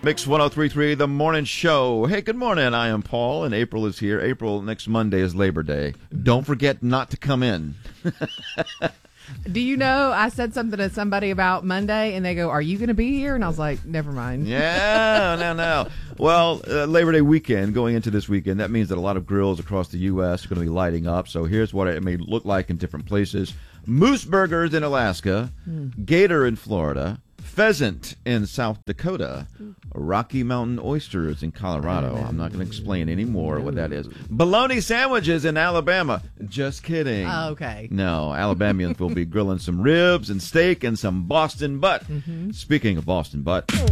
Mix 103.3, The Morning Show. Hey, good morning. I am Paul, and April is here. April, next Monday is Labor Day. Don't forget not to come in. Do you know, I said something to somebody about Monday, and they go, are you going to be here? And I was like, never mind. Yeah, no. Well, Labor Day weekend, going into this weekend, that means that a lot of grills across the U.S. are going to be lighting up. So here's what it may look like in different places. Moose burgers in Alaska, gator in Florida, pheasant in South Dakota, Rocky Mountain oysters in Colorado. I'm not going to explain any more what that is. Bologna sandwiches in Alabama. Just kidding. Oh, okay. No, Alabamians will be grilling some ribs and steak and some Boston butt. Speaking of Boston butt, a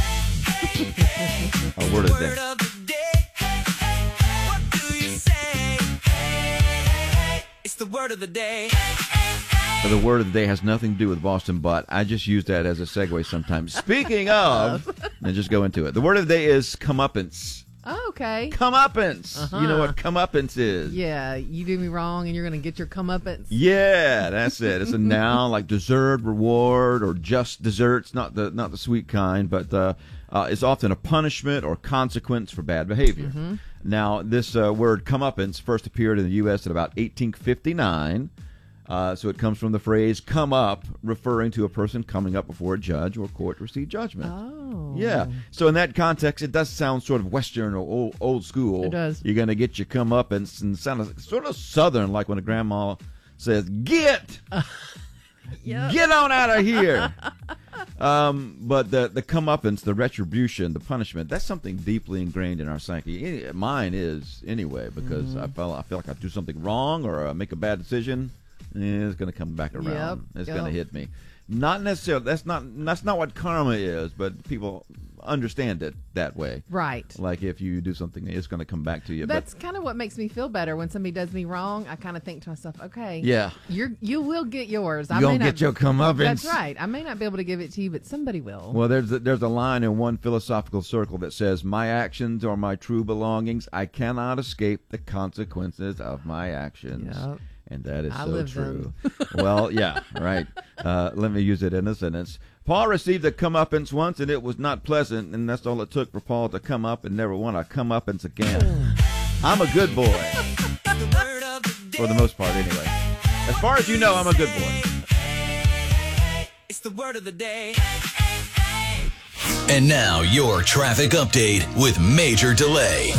word of the day. What do you say? It's the word of the day. The word of the day has nothing to do with Boston butt. I just use that as a segue sometimes. Speaking of, and just go into it. The word of the day is comeuppance. Oh, okay. Comeuppance. You know what comeuppance is? Yeah, you do me wrong and you're going to get your comeuppance. Yeah, that's it. It's a noun like deserved reward or just desserts, not the sweet kind, but it's often a punishment or consequence for bad behavior. Now, this word comeuppance first appeared in the U.S. at about 1859. So it comes from the phrase come up, referring to a person coming up before a judge or court to receive judgment. Oh. Yeah. So in that context, it does sound sort of Western or old school. It does. You're going to get your come up and sound sort of Southern, like when a grandma says, get on out of here. But the comeuppance, the retribution, the punishment, that's something deeply ingrained in our psyche. Mine is anyway, because I feel like I do something wrong or make a bad decision. It's going to come back around. It's going to hit me. Not necessarily. That's not what karma is, but people understand it that way. Right. Like if you do something, it's going to come back to you. That's kind of what makes me feel better when somebody does me wrong. I kind of think to myself, okay, yeah, you will get yours. You're going to get your comeuppance. That's right. I may not be able to give it to you, but somebody will. Well, there's a line in one philosophical circle that says, "My actions are my true belongings. I cannot escape the consequences of my actions." Yep. And that is I so live true. Well, yeah, right. Let me use it in a sentence. Paul received a comeuppance once, and it was not pleasant, and that's all it took for Paul to come up and never want a comeuppance again. I'm a good boy. For the most part, anyway. As far as you know, I'm a good boy. It's the word of the day. And now, your traffic update with Major Delay.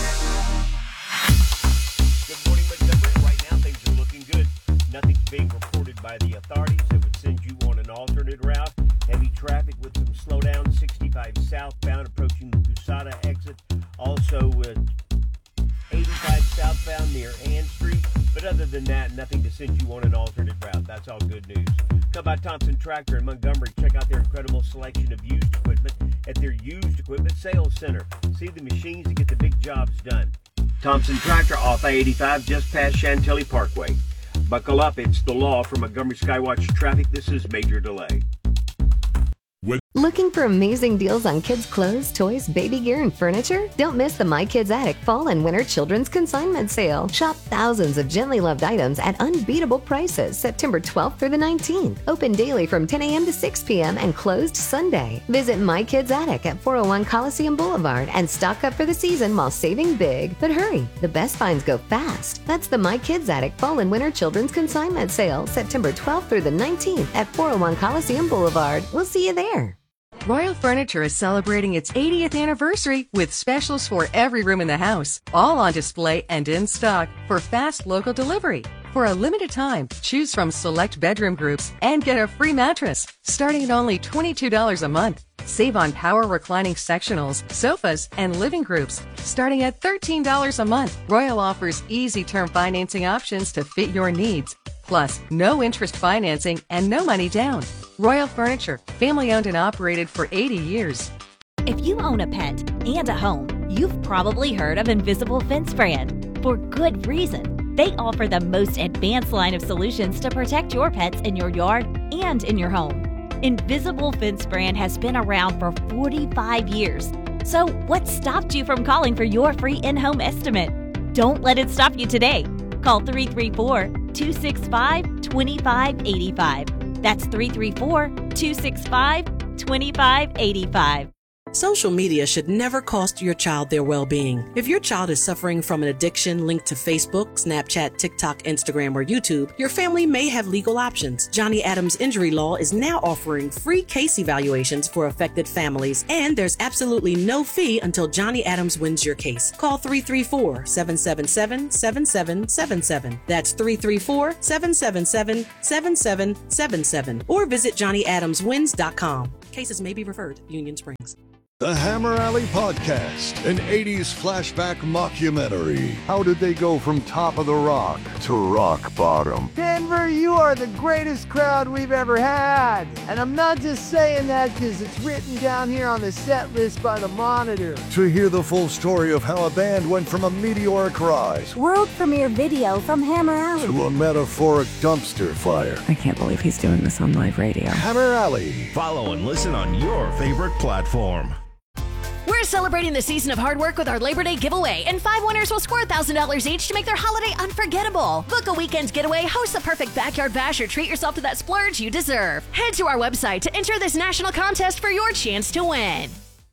Nothing's being reported by the authorities that would send you on an alternate route. Heavy traffic with some slowdown, 65 southbound approaching the Posada exit. Also 85 southbound near Ann Street. But other than that, nothing to send you on an alternate route. That's all good news. Come by Thompson Tractor in Montgomery. Check out their incredible selection of used equipment at their used equipment sales center. See the machines that get the big jobs done. Thompson Tractor off I-85 just past Chantilly Parkway. Buckle up, it's the law. From Montgomery Skywatch Traffic, this is Major Delay. Looking for amazing deals on kids' clothes, toys, baby gear, and furniture? Don't miss the My Kids Attic Fall and Winter Children's Consignment Sale. Shop thousands of gently loved items at unbeatable prices September 12th through the 19th. Open daily from 10 a.m. to 6 p.m. and closed Sunday. Visit My Kids Attic at 401 Coliseum Boulevard and stock up for the season while saving big. But hurry, the best finds go fast. That's the My Kids Attic Fall and Winter Children's Consignment Sale September 12th through the 19th at 401 Coliseum Boulevard. We'll see you there. Royal Furniture is celebrating its 80th anniversary with specials for every room in the house, all on display and in stock for fast local delivery. For a limited time, choose from select bedroom groups and get a free mattress, starting at only $22 a month. Save on power reclining sectionals, sofas, and living groups, starting at $13 a month. Royal offers easy term financing options to fit your needs. Plus, no interest financing and no money down. Royal Furniture, family owned and operated for 80 years. If you own a pet and a home, you've probably heard of Invisible Fence Brand. For good reason. They offer the most advanced line of solutions to protect your pets in your yard and in your home. Invisible Fence Brand has been around for 45 years. So what stopped you from calling for your free in-home estimate? Don't let it stop you today. Call 334-265-2585. That's 334-265-2585. Social media should never cost your child their well-being. If your child is suffering from an addiction linked to Facebook, Snapchat, TikTok, Instagram, or YouTube, your family may have legal options. Johnny Adams Injury Law is now offering free case evaluations for affected families, and there's absolutely no fee until Johnny Adams wins your case. Call 334-777-7777. That's 334-777-7777. Or visit JohnnyAdamsWins.com. Cases may be referred. Union Springs. The Hammer Alley Podcast, an 80s flashback mockumentary. How did they go from top of the rock to rock bottom? Denver, you are the greatest crowd we've ever had. And I'm not just saying that because it's written down here on the set list by the Monitor. To hear the full story of how a band went from a meteoric rise, world premiere video from Hammer Alley, to a metaphoric dumpster fire. I can't believe he's doing this on live radio. Hammer Alley. Follow and listen on your favorite platform. We're celebrating the season of hard work with our Labor Day giveaway, and 5 winners will score $1,000 each to make their holiday unforgettable. Book a weekend getaway, host the perfect backyard bash, or treat yourself to that splurge you deserve. Head to our website to enter this national contest for your chance to win.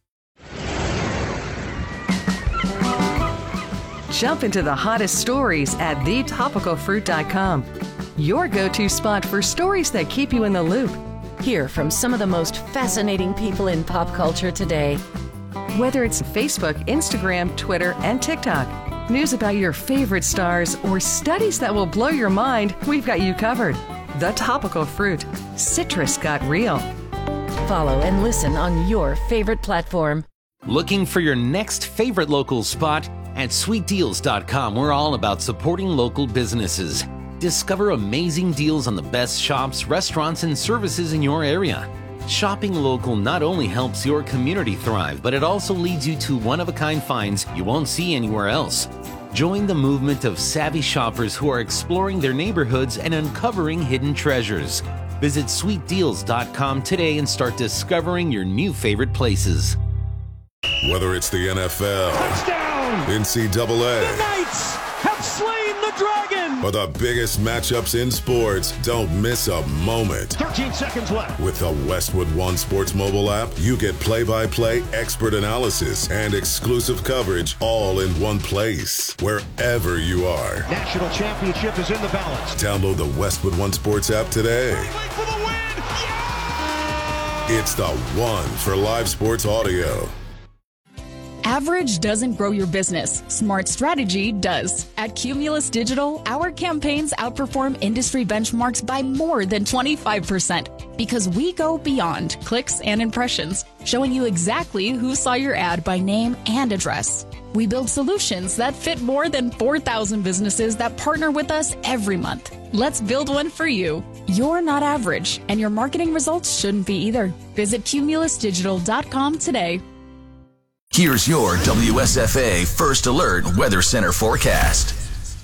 Jump into the hottest stories at thetopicalfruit.com. Your go-to spot for stories that keep you in the loop. Hear from some of the most fascinating people in pop culture today. Whether it's Facebook, Instagram, Twitter, and TikTok, news about your favorite stars, or studies that will blow your mind, we've got you covered. The Topical Fruit. Citrus got real. Follow and listen on your favorite platform. Looking for your next favorite local spot? At sweetdeals.com, we're all about supporting local businesses. Discover amazing deals on the best shops, restaurants, and services in your area. Shopping local not only helps your community thrive, but it also leads you to one-of-a-kind finds you won't see anywhere else. Join the movement of savvy shoppers who are exploring their neighborhoods and uncovering hidden treasures. Visit sweetdeals.com today and start discovering your new favorite places. Whether it's the NFL, touchdown, NCAA, the Knights have slain the dragon, or the biggest matchups in sports, don't miss a moment. 13 seconds left. With the Westwood One Sports mobile app, you get play-by-play, expert analysis, and exclusive coverage all in one place, wherever you are. National championship is in the balance. Download the Westwood One Sports app today. For the win! Yeah! It's the one for live sports audio. Average doesn't grow your business. Smart strategy does. At Cumulus Digital, our campaigns outperform industry benchmarks by more than 25% because we go beyond clicks and impressions, showing you exactly who saw your ad by name and address. We build solutions that fit more than 4,000 businesses that partner with us every month. Let's build one for you. You're not average, and your marketing results shouldn't be either. Visit cumulusdigital.com today. Here's your WSFA First Alert Weather Center forecast.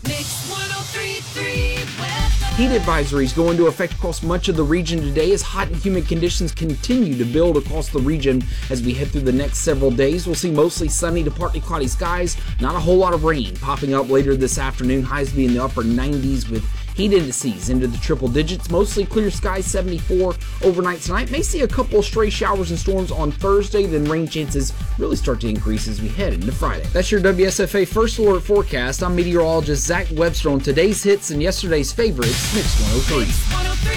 Heat advisories go into effect across much of the region today as hot and humid conditions continue to build across the region. As we head through the next several days, we'll see mostly sunny to partly cloudy skies, not a whole lot of rain popping up later this afternoon. Highs be in the upper 90s with heat indices into the triple digits. Mostly clear skies, 74 overnight tonight. May see a couple of stray showers and storms on Thursday, then rain chances really start to increase as we head into Friday. That's your WSFA First Alert forecast. I'm meteorologist Zach Webster on today's hits and yesterday's favorites, Mix 103.